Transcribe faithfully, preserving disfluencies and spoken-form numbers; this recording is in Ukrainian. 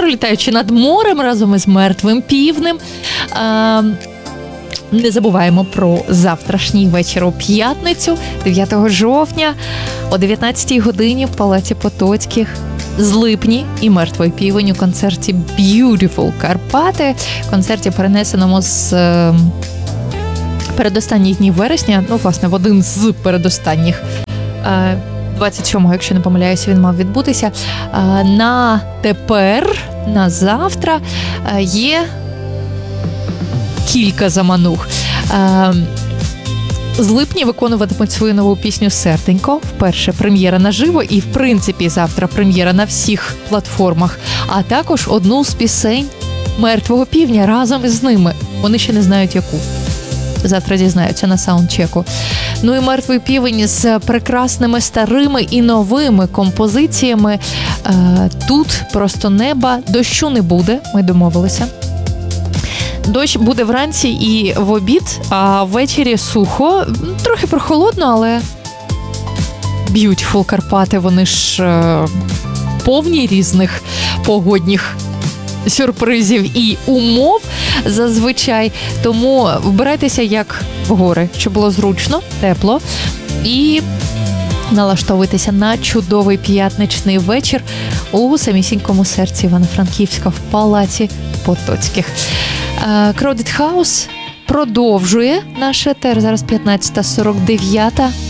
пролітаючи над морем разом із мертвим півнем. А, не забуваємо про завтрашній вечір у п'ятницю, дев'ятого жовтня, о дев'ятнадцятій годині в Палаці Потоцьких. Злипні і мертвий півень у концерті Beautiful Карпати. Концерті, перенесеному з е, передостанніх днів вересня, ну, власне, в один з передостанніх, е, двадцять сьомого, якщо не помиляюся, він мав відбутися. Е, на тепер, на завтра е, є кілька заманух. Е, Злипні виконуватимуть свою нову пісню «Серденько». Вперше прем'єра наживо і, в принципі, завтра прем'єра на всіх платформах. А також одну з пісень «Мертвого півня» разом із ними. Вони ще не знають, яку. Завтра дізнаються на саундчеку. Ну і «Мертвий півень» з прекрасними старими і новими композиціями. Тут просто неба, дощу не буде, ми домовилися. Дощ буде вранці і в обід, а ввечері сухо, трохи прохолодно, але Beautiful Карпати, вони ж е, повні різних погодних сюрпризів і умов зазвичай. Тому вбирайтеся як в гори, щоб було зручно, тепло і налаштовуйтеся на чудовий п'ятничний вечір у самісінькому серці Івано-Франківська в Палаці Потоцьких. Crowded House продовжує наш етер. Зараз п'ятнадцята сорок дев'ять.